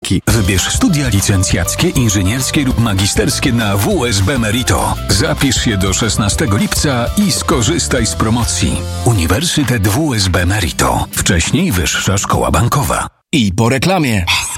matematyki. Wybierz studia licencjackie, inżynierskie lub magisterskie na WSB Merito. Zapisz się do 16 lipca i skorzystaj z promocji. Uniwersytet WSB Merito. Wcześniej Wyższa Szkoła Bankowa. I po reklamie.